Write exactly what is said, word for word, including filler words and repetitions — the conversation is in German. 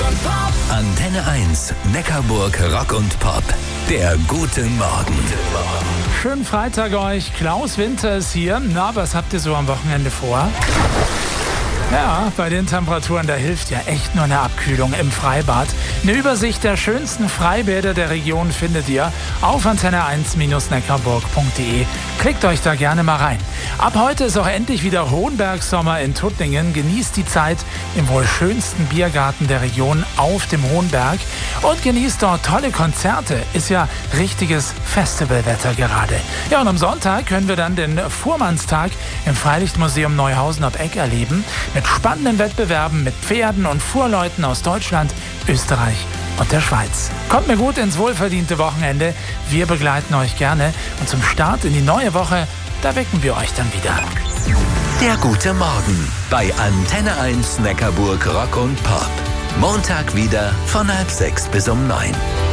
Rock und Pop. Antenne eins, Neckarburg Rock und Pop. Der gute Morgen. Schönen Freitag euch. Klaus Winter ist hier. Na, was habt ihr so am Wochenende vor? Ja, bei den Temperaturen, da hilft ja echt nur eine Abkühlung im Freibad. Eine Übersicht der schönsten Freibäder der Region findet ihr auf antenne eins neckarburg punkt de. Klickt euch da gerne mal rein. Ab heute ist auch endlich wieder Hohenbergsommer in Tuttlingen. Genießt die Zeit im wohl schönsten Biergarten der Region auf dem Hohenberg und genießt dort tolle Konzerte. Ist ja richtiges Festivalwetter gerade. Ja, und am Sonntag können wir dann den Fuhrmannstag im Freilichtmuseum Neuhausen ab Eck erleben. Mit spannenden Wettbewerben mit Pferden und Fuhrleuten aus Deutschland, Österreich und der Schweiz. Kommt mir gut ins wohlverdiente Wochenende. Wir begleiten euch gerne. Und zum Start in die neue Woche, da wecken wir euch dann wieder. Der gute Morgen bei Antenne eins Neckarburg Rock und Pop. Montag wieder von halb sechs bis um neun.